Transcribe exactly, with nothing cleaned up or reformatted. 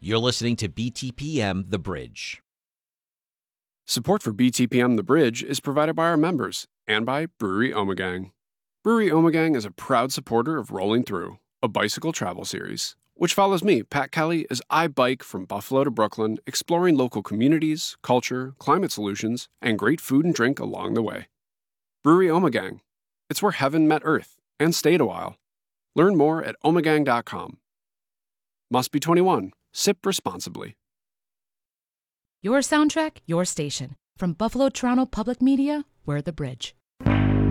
You're listening to B T P M The Bridge. Support for B T P M The Bridge is provided by our members and by Brewery Ommegang. Brewery Ommegang is a proud supporter of Rolling Through, a bicycle travel series, which follows me, Pat Kelly, as I bike from Buffalo to Brooklyn, exploring local communities, culture, climate solutions, and great food and drink along the way. Brewery Ommegang. It's where heaven met earth and stayed a while. Learn more at ommegang dot com. Must be twenty-one. Sip responsibly. Your soundtrack, your station. From Buffalo Toronto Public Media, we're The Bridge.